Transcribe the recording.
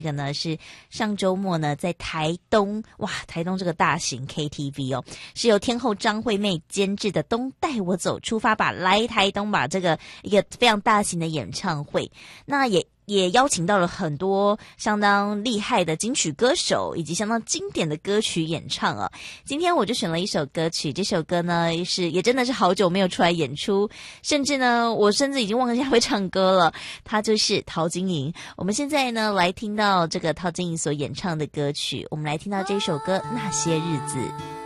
这个呢是上周末呢在台东，哇，台东这个大型 KTV 哦，是由天后张惠妹监制的《东带我走》出发吧，来台东吧，这个一个非常大型的演唱会，那也邀请到了很多相当厉害的金曲歌手以及相当经典的歌曲演唱啊。今天我就选了一首歌曲，这首歌呢也真的是好久没有出来演出，甚至已经忘记他会唱歌了，他就是陶晶莹。我们现在呢来听到这个陶晶莹所演唱的歌曲，我们来听到这首歌《那些日子》。